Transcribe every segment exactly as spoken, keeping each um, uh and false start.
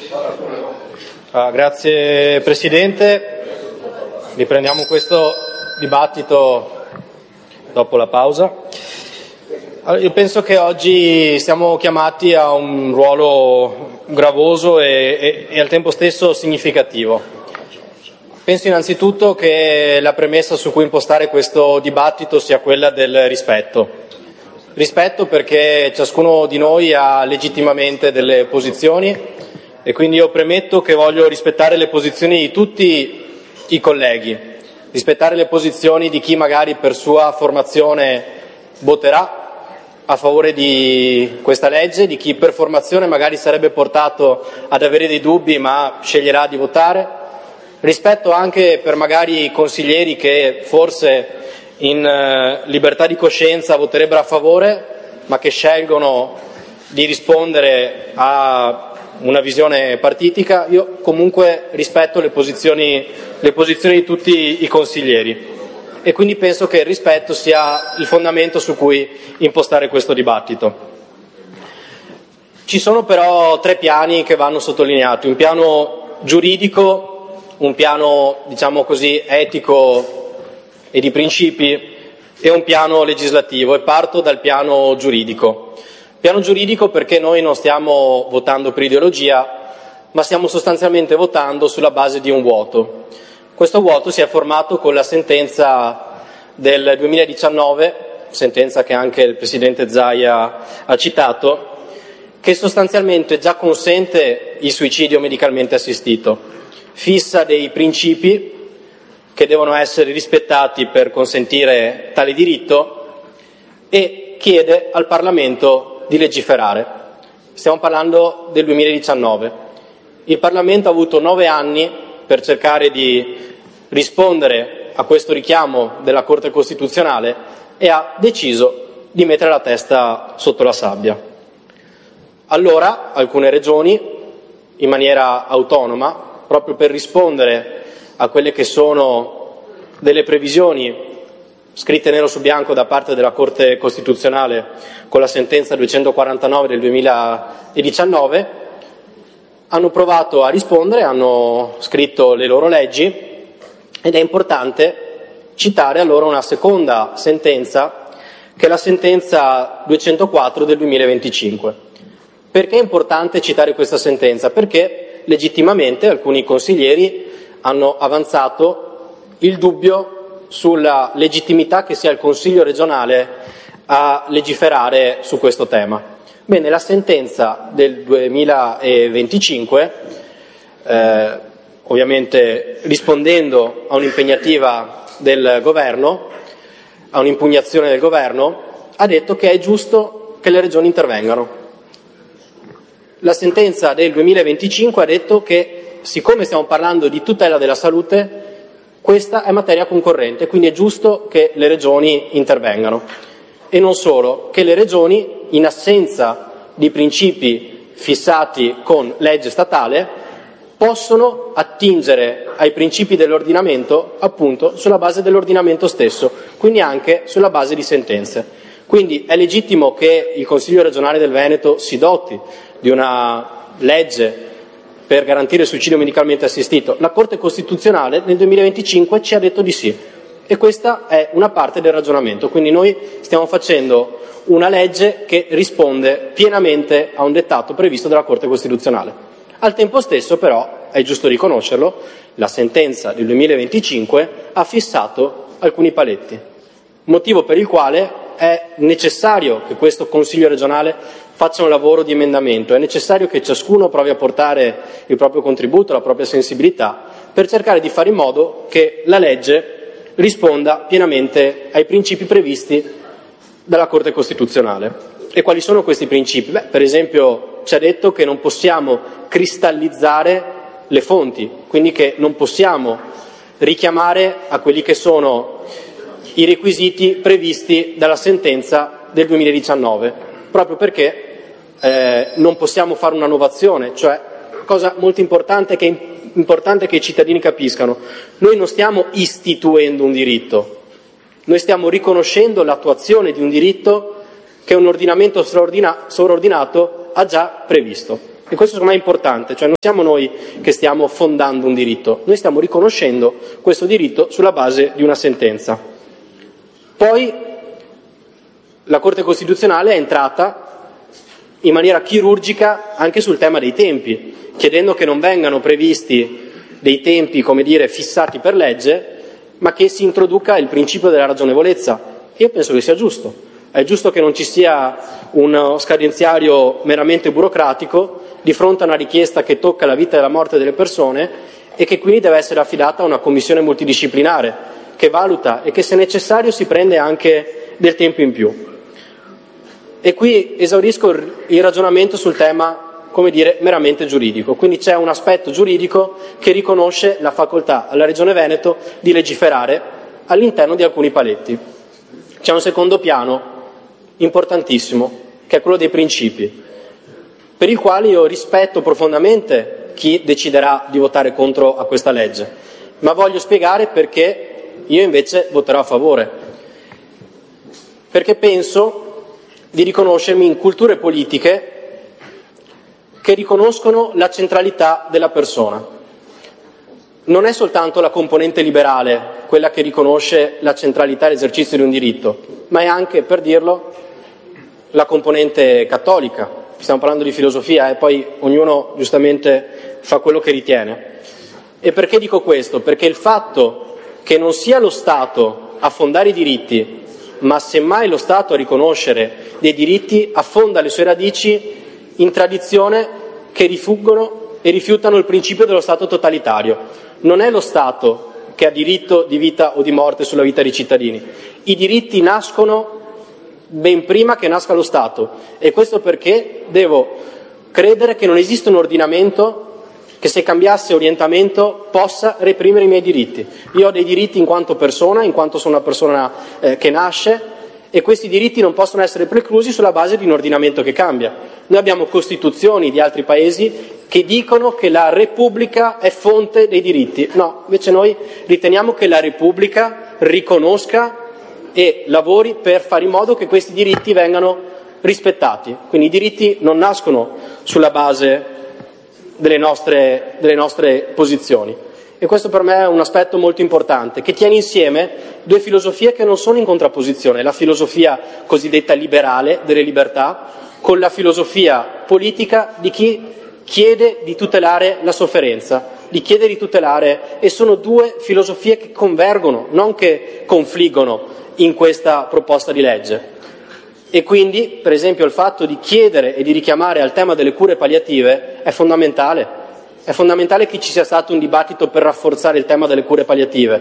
Ah, grazie Presidente, riprendiamo questo dibattito dopo la pausa. Allora, io penso che oggi siamo chiamati a un ruolo gravoso e, e, e al tempo stesso significativo. Penso innanzitutto che la premessa su cui impostare questo dibattito sia quella del rispetto. Rispetto perché ciascuno di noi ha legittimamente delle posizioni e quindi io premetto che voglio rispettare le posizioni di tutti i colleghi, rispettare le posizioni di chi magari per sua formazione voterà a favore di questa legge, di chi per formazione magari sarebbe portato ad avere dei dubbi ma sceglierà di votare. Rispetto anche per magari consiglieri che forse in eh, libertà di coscienza voterebbero a favore, ma che scelgono di rispondere a una visione partitica. Io comunque rispetto le posizioni, le posizioni di tutti i consiglieri e quindi penso che il rispetto sia il fondamento su cui impostare questo dibattito. Ci sono però tre piani che vanno sottolineati: un piano giuridico, un piano diciamo così etico e di principi e un piano legislativo, e parto dal piano giuridico. Piano giuridico perché noi non stiamo votando per ideologia, ma stiamo sostanzialmente votando sulla base di un vuoto. Questo vuoto si è formato con la sentenza del duemiladiciannove, sentenza che anche il Presidente Zaia ha citato, che sostanzialmente già consente il suicidio medicalmente assistito, fissa dei principi che devono essere rispettati per consentire tale diritto e chiede al Parlamento di legiferare. Stiamo parlando del duemiladiciannove. Il Parlamento ha avuto nove anni per cercare di rispondere a questo richiamo della Corte Costituzionale e ha deciso di mettere la testa sotto la sabbia. Allora alcune regioni, in maniera autonoma, proprio per rispondere a quelle che sono delle previsioni scritte nero su bianco da parte della Corte Costituzionale con la sentenza duecentoquarantanove del duemiladiciannove, hanno provato a rispondere, hanno scritto le loro leggi, ed è importante citare allora una seconda sentenza, che è la sentenza duecentoquattro del duemilaventicinque. Perché è importante citare questa sentenza? Perché legittimamente alcuni consiglieri hanno avanzato il dubbio sulla legittimità che sia il Consiglio regionale a legiferare su questo tema. Bene, la sentenza del duemilaventicinque, eh, ovviamente rispondendo a un'impegnativa del governo, a un'impugnazione del governo, ha detto che è giusto che le regioni intervengano. La sentenza del duemilaventicinque ha detto che, siccome stiamo parlando di tutela della salute, questa è materia concorrente, quindi è giusto che le regioni intervengano. E non solo, che le regioni, in assenza di principi fissati con legge statale, possono attingere ai principi dell'ordinamento appunto sulla base dell'ordinamento stesso, quindi anche sulla base di sentenze. Quindi è legittimo che il Consiglio regionale del Veneto si doti di una legge per garantire il suicidio medicalmente assistito. La Corte Costituzionale nel duemilaventicinque ci ha detto di sì, e questa è una parte del ragionamento. Quindi noi stiamo facendo una legge che risponde pienamente a un dettato previsto dalla Corte Costituzionale. Al tempo stesso però, è giusto riconoscerlo, la sentenza del duemilaventicinque ha fissato alcuni paletti, motivo per il quale è necessario che questo Consiglio regionale faccia un lavoro di emendamento, è necessario che ciascuno provi a portare il proprio contributo, la propria sensibilità, per cercare di fare in modo che la legge risponda pienamente ai principi previsti dalla Corte Costituzionale. E quali sono questi principi? Beh, per esempio ci ha detto che non possiamo cristallizzare le fonti, quindi che non possiamo richiamare a quelli che sono i requisiti previsti dalla sentenza del duemiladiciannove, proprio perché eh, non possiamo fare una novazione, cioè, cosa molto importante che è importante che i cittadini capiscano, noi non stiamo istituendo un diritto, noi stiamo riconoscendo l'attuazione di un diritto che un ordinamento sovraordinato ha già previsto. E questo secondo me è importante, cioè non siamo noi che stiamo fondando un diritto, noi stiamo riconoscendo questo diritto sulla base di una sentenza. Poi la Corte Costituzionale è entrata in maniera chirurgica anche sul tema dei tempi, chiedendo che non vengano previsti dei tempi, come dire, fissati per legge, ma che si introduca il principio della ragionevolezza. Io penso che sia giusto. È giusto che non ci sia uno scadenziario meramente burocratico di fronte a una richiesta che tocca la vita e la morte delle persone e che quindi deve essere affidata a una commissione multidisciplinare che valuta e che se necessario si prende anche del tempo in più. E qui esaurisco il ragionamento sul tema, come dire, meramente giuridico. Quindi c'è un aspetto giuridico che riconosce la facoltà alla Regione Veneto di legiferare all'interno di alcuni paletti. C'è un secondo piano importantissimo, che è quello dei principi, per il quale io rispetto profondamente chi deciderà di votare contro a questa legge, ma voglio spiegare perché io invece voterò a favore. Perché penso di riconoscermi in culture politiche che riconoscono la centralità della persona. Non è soltanto la componente liberale quella che riconosce la centralità e l'esercizio di un diritto, ma è anche, per dirlo, la componente cattolica. Stiamo parlando di filosofia e poi ognuno giustamente fa quello che ritiene. E perché dico questo? Perché il fatto che non sia lo Stato a fondare i diritti, ma semmai lo Stato a riconoscere dei diritti, affonda le sue radici in tradizione che rifuggono e rifiutano il principio dello Stato totalitario. Non è lo Stato che ha diritto di vita o di morte sulla vita dei cittadini. I diritti nascono ben prima che nasca lo Stato, e questo perché devo credere che non esiste un ordinamento che, se cambiasse orientamento, possa reprimere i miei diritti. Io ho dei diritti in quanto persona, in quanto sono una persona eh, che nasce, e questi diritti non possono essere preclusi sulla base di un ordinamento che cambia. Noi abbiamo costituzioni di altri paesi che dicono che la Repubblica è fonte dei diritti. No, invece noi riteniamo che la Repubblica riconosca e lavori per fare in modo che questi diritti vengano rispettati. Quindi i diritti non nascono sulla base delle nostre, delle nostre posizioni. E questo per me è un aspetto molto importante, che tiene insieme due filosofie che non sono in contrapposizione: la filosofia cosiddetta liberale delle libertà con la filosofia politica di chi chiede di tutelare la sofferenza, di chiedere di tutelare, e sono due filosofie che convergono, non che confliggono in questa proposta di legge. E quindi, per esempio, il fatto di chiedere e di richiamare al tema delle cure palliative è fondamentale. È fondamentale che ci sia stato un dibattito per rafforzare il tema delle cure palliative,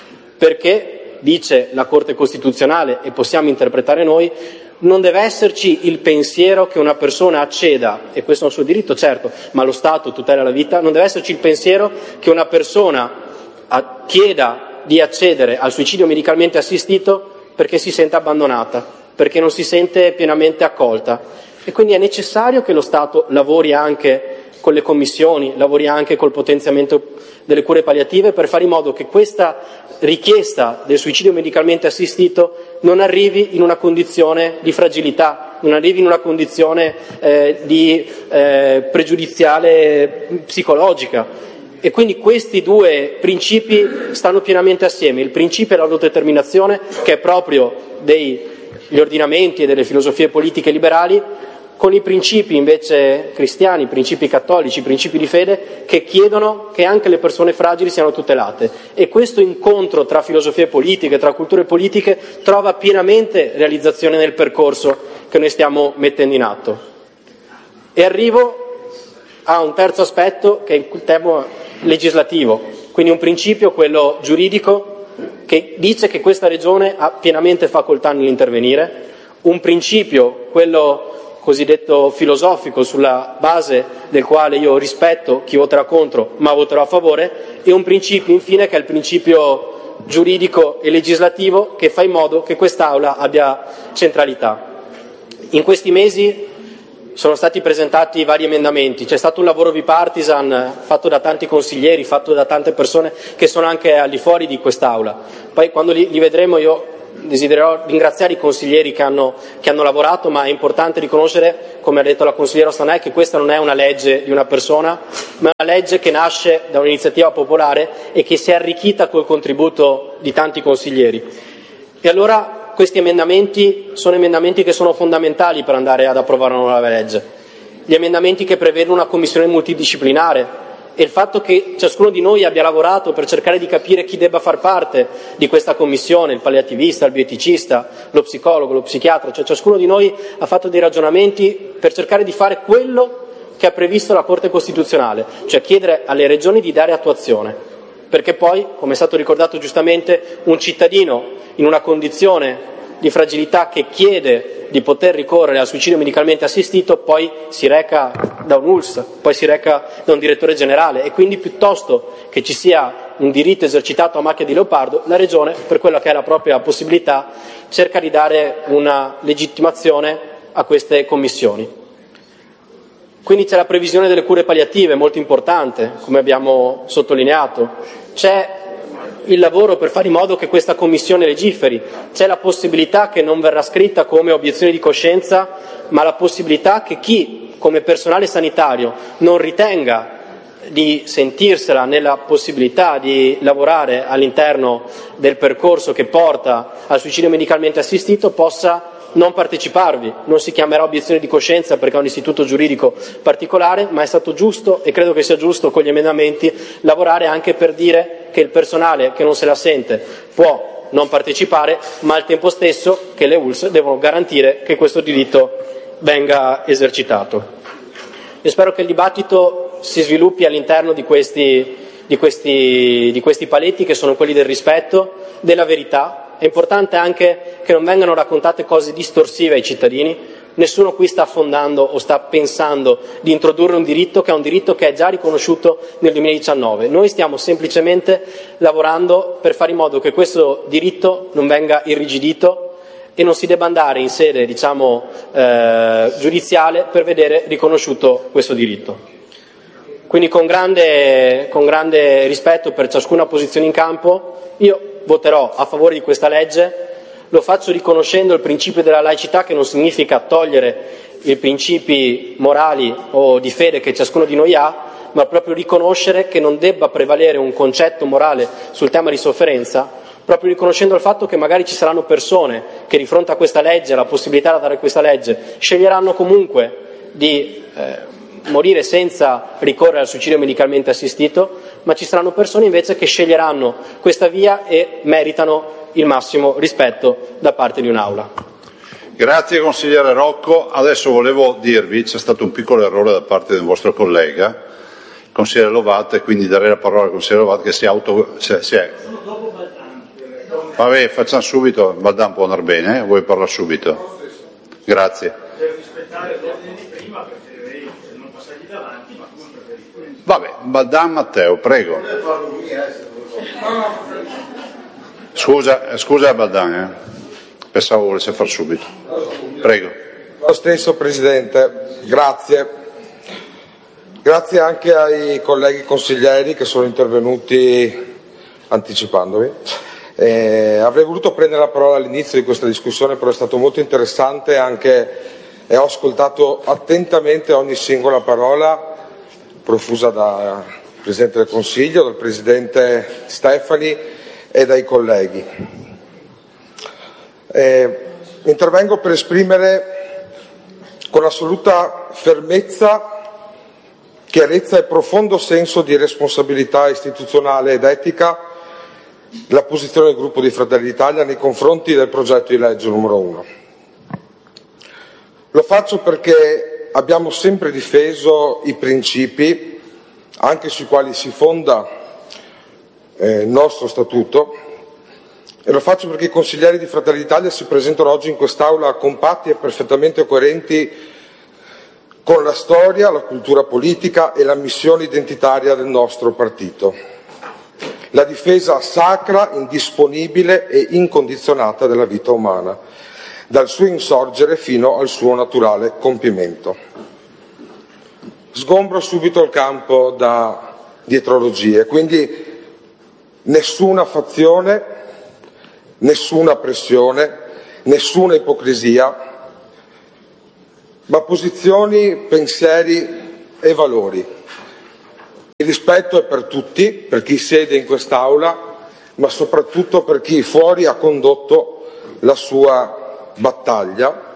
perché, dice la Corte Costituzionale, e possiamo interpretare noi, non deve esserci il pensiero che una persona acceda, e questo è un suo diritto, certo, ma lo Stato tutela la vita, non deve esserci il pensiero che una persona chieda di accedere al suicidio medicalmente assistito perché si sente abbandonata, perché non si sente pienamente accolta. E quindi è necessario che lo Stato lavori anche con le commissioni, lavori anche col potenziamento delle cure palliative per fare in modo che questa richiesta del suicidio medicalmente assistito non arrivi in una condizione di fragilità, non arrivi in una condizione eh, di eh, pregiudiziale psicologica. E quindi questi due principi stanno pienamente assieme: il principio dell'autodeterminazione, che è proprio degli ordinamenti e delle filosofie politiche liberali, con i principi invece cristiani, i principi cattolici, i principi di fede, che chiedono che anche le persone fragili siano tutelate. E questo incontro tra filosofie politiche, tra culture politiche, trova pienamente realizzazione nel percorso che noi stiamo mettendo in atto. E arrivo a un terzo aspetto, che è il tema legislativo, quindi un principio, quello giuridico, che dice che questa Regione ha pienamente facoltà nell'intervenire, un principio, quello cosiddetto filosofico, sulla base del quale io rispetto chi voterà contro ma voterò a favore, e un principio infine che è il principio giuridico e legislativo che fa in modo che quest'Aula abbia centralità. In questi mesi sono stati presentati vari emendamenti, c'è stato un lavoro bipartisan fatto da tanti consiglieri, fatto da tante persone che sono anche al di fuori di quest'Aula. Poi quando li, li vedremo io desidero ringraziare i consiglieri che hanno, che hanno lavorato, ma è importante riconoscere, come ha detto la consigliera Ostanè, che questa non è una legge di una persona, ma è una legge che nasce da un'iniziativa popolare e che si è arricchita col contributo di tanti consiglieri. E allora questi emendamenti sono emendamenti che sono fondamentali per andare ad approvare una nuova legge. Gli emendamenti che prevedono una commissione multidisciplinare, e il fatto che ciascuno di noi abbia lavorato per cercare di capire chi debba far parte di questa commissione, il palliativista, il bioeticista, lo psicologo, lo psichiatra, cioè ciascuno di noi ha fatto dei ragionamenti per cercare di fare quello che ha previsto la Corte Costituzionale, cioè chiedere alle regioni di dare attuazione, perché poi, come è stato ricordato giustamente, un cittadino in una condizione di fragilità che chiede di poter ricorrere al suicidio medicalmente assistito, poi si reca da un U L S, poi si reca da un direttore generale, e quindi piuttosto che ci sia un diritto esercitato a macchia di leopardo, la Regione, per quella che è la propria possibilità, cerca di dare una legittimazione a queste commissioni. Quindi c'è la previsione delle cure palliative, molto importante, come abbiamo sottolineato. C'è il lavoro per fare in modo che questa commissione legiferi, c'è la possibilità che non verrà scritta come obiezione di coscienza, ma la possibilità che chi, come personale sanitario, non ritenga di sentirsela nella possibilità di lavorare all'interno del percorso che porta al suicidio medicalmente assistito possa non parteciparvi. Non si chiamerà obiezione di coscienza perché è un istituto giuridico particolare, ma è stato giusto, e credo che sia giusto con gli emendamenti, lavorare anche per dire che il personale che non se la sente può non partecipare, ma al tempo stesso che le U L S devono garantire che questo diritto venga esercitato. Io spero che il dibattito si sviluppi all'interno di questi, di questi, di questi paletti, che sono quelli del rispetto, della verità. È importante anche che non vengano raccontate cose distorsive ai cittadini. Nessuno qui sta affondando o sta pensando di introdurre un diritto che è un diritto che è già riconosciuto nel duemiladiciannove. Noi stiamo semplicemente lavorando per fare in modo che questo diritto non venga irrigidito e non si debba andare in sede, diciamo, eh, giudiziale per vedere riconosciuto questo diritto. Quindi con grande, con grande rispetto per ciascuna posizione in campo, io voterò a favore di questa legge. Lo faccio riconoscendo il principio della laicità, che non significa togliere i principi morali o di fede che ciascuno di noi ha, ma proprio riconoscere che non debba prevalere un concetto morale sul tema di sofferenza, proprio riconoscendo il fatto che magari ci saranno persone che di fronte a questa legge, alla possibilità di dare questa legge, sceglieranno comunque di eh, morire senza ricorrere al suicidio medicalmente assistito, ma ci saranno persone invece che sceglieranno questa via e meritano il massimo rispetto da parte di un'Aula. Grazie consigliere Rocco. Adesso volevo dirvi, c'è stato un piccolo errore da parte del vostro collega, il consigliere Lovato, e quindi darei la parola al consigliere Lovato che si, auto, si, si è... Vabbè, facciamo subito, Baldan può andare bene, eh? Vuoi parlare subito? Grazie. Vabbè, Baldan Matteo, prego. Scusa, scusa Baldan, eh? Pensavo volesse far subito. Prego. Lo stesso Presidente, grazie. Grazie anche ai colleghi consiglieri che sono intervenuti anticipandomi. Eh, avrei voluto prendere la parola all'inizio di questa discussione, però è stato molto interessante anche, e ho ascoltato attentamente ogni singola parola profusa dal Presidente del Consiglio, dal Presidente Stefani e dai colleghi. Eh, intervengo per esprimere con assoluta fermezza, chiarezza e profondo senso di responsabilità istituzionale ed etica la posizione del gruppo di Fratelli d'Italia nei confronti del progetto di legge numero uno. Lo faccio perché abbiamo sempre difeso i principi anche sui quali si fonda eh, il nostro statuto, e lo faccio perché i consiglieri di Fratelli d'Italia si presentano oggi in quest'Aula compatti e perfettamente coerenti con la storia, la cultura politica e la missione identitaria del nostro partito. La difesa sacra, indisponibile e incondizionata della vita umana, dal suo insorgere fino al suo naturale compimento. Sgombro subito il campo da dietrologie, quindi nessuna fazione nessuna pressione, nessuna ipocrisia, ma posizioni, pensieri e valori. Il rispetto è per tutti, per chi siede in quest'Aula, ma soprattutto per chi fuori ha condotto la sua battaglia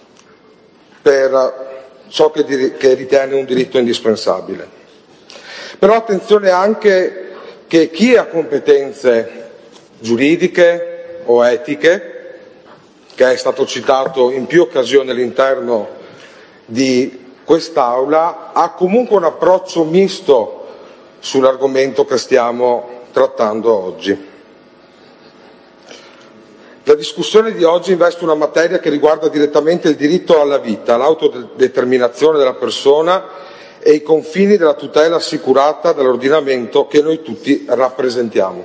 per ciò che, dir- che ritiene un diritto indispensabile. Però attenzione anche che chi ha competenze giuridiche o etiche, che è stato citato in più occasioni all'interno di quest'Aula, ha comunque un approccio misto sull'argomento che stiamo trattando oggi. La discussione di oggi investe una materia che riguarda direttamente il diritto alla vita, l'autodeterminazione della persona e i confini della tutela assicurata dall'ordinamento che noi tutti rappresentiamo.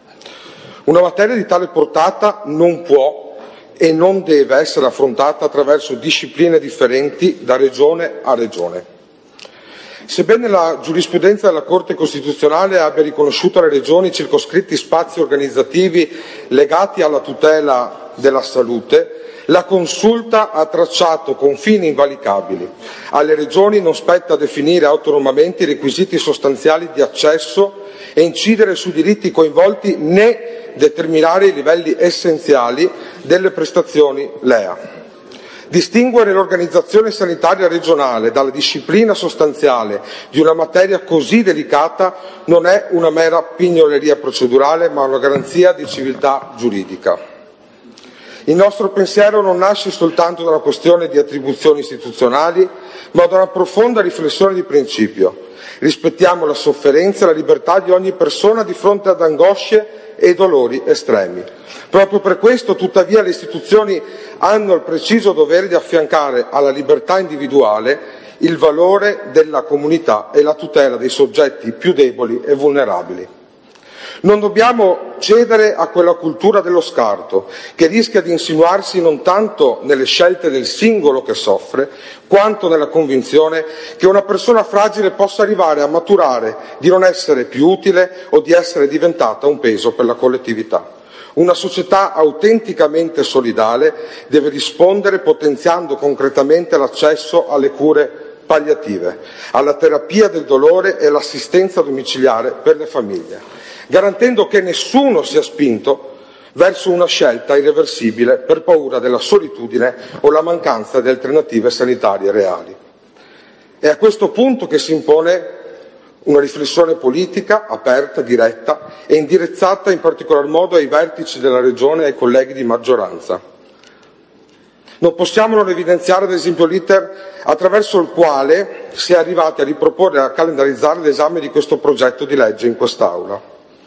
Una materia di tale portata non può e non deve essere affrontata attraverso discipline differenti da regione a regione. Sebbene la giurisprudenza della Corte Costituzionale abbia riconosciuto alle regioni circoscritti spazi organizzativi legati alla tutela della salute, la Consulta ha tracciato confini invalicabili. Alle regioni non spetta definire autonomamente i requisiti sostanziali di accesso e incidere sui diritti coinvolti né determinare i livelli essenziali delle prestazioni L E A. Distinguere l'organizzazione sanitaria regionale dalla disciplina sostanziale di una materia così delicata non è una mera pignoleria procedurale, ma una garanzia di civiltà giuridica. Il nostro pensiero non nasce soltanto da una questione di attribuzioni istituzionali, ma da una profonda riflessione di principio. Rispettiamo la sofferenza e la libertà di ogni persona di fronte ad angosce e dolori estremi. Proprio per questo, tuttavia, le istituzioni hanno il preciso dovere di affiancare alla libertà individuale il valore della comunità e la tutela dei soggetti più deboli e vulnerabili. Non dobbiamo cedere a quella cultura dello scarto che rischia di insinuarsi non tanto nelle scelte del singolo che soffre, quanto nella convinzione che una persona fragile possa arrivare a maturare di non essere più utile o di essere diventata un peso per la collettività. Una società autenticamente solidale deve rispondere potenziando concretamente l'accesso alle cure palliative, alla terapia del dolore e all'assistenza domiciliare per le famiglie, garantendo che nessuno sia spinto verso una scelta irreversibile per paura della solitudine o la mancanza di alternative sanitarie reali. È a questo punto che si impone una riflessione politica aperta, diretta e indirizzata in particolar modo ai vertici della Regione e ai colleghi di maggioranza. Non possiamo non evidenziare, ad esempio, l'iter attraverso il quale si è arrivati a riproporre e a calendarizzare l'esame di questo progetto di legge in quest'Aula.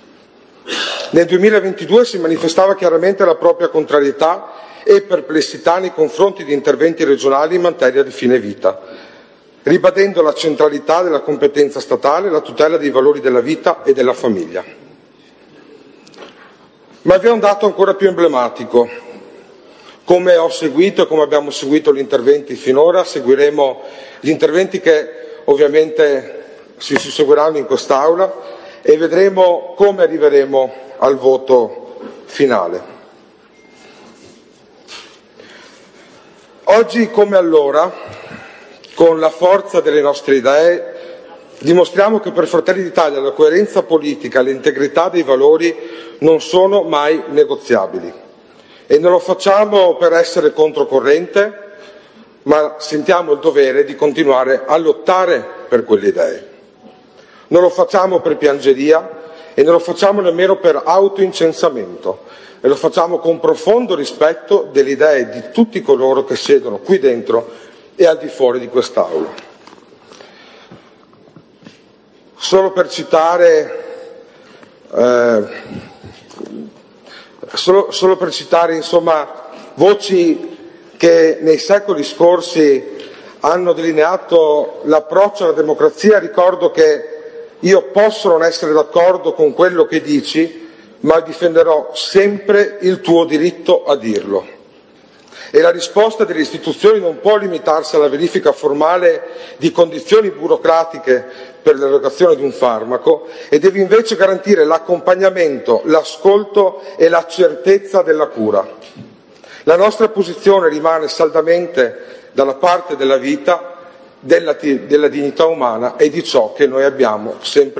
Nel duemilaventidue si manifestava chiaramente la propria contrarietà e perplessità nei confronti di interventi regionali in materia di fine vita, ribadendo la centralità della competenza statale e la tutela dei valori della vita e della famiglia. Ma vi è un dato ancora più emblematico. Come ho seguito e come abbiamo seguito gli interventi finora, seguiremo gli interventi che ovviamente si susseguiranno in quest'Aula e vedremo come arriveremo al voto finale. Oggi come allora, con la forza delle nostre idee, dimostriamo che per Fratelli d'Italia la coerenza politica e l'integrità dei valori non sono mai negoziabili. E non lo facciamo per essere controcorrente, ma sentiamo il dovere di continuare a lottare per quelle idee. Non lo facciamo per piangeria e non lo facciamo nemmeno per autoincensamento, e lo facciamo con profondo rispetto delle idee di tutti coloro che siedono qui dentro e al di fuori di quest'Aula. Solo per citare, eh, solo, solo per citare insomma, voci che nei secoli scorsi hanno delineato l'approccio alla democrazia, ricordo che io posso non essere d'accordo con quello che dici, ma difenderò sempre il tuo diritto a dirlo. E la risposta delle istituzioni non può limitarsi alla verifica formale di condizioni burocratiche per l'erogazione di un farmaco e deve invece garantire l'accompagnamento, l'ascolto e la certezza della cura. La nostra posizione rimane saldamente dalla parte della vita, della, della dignità umana e di ciò che noi abbiamo sempre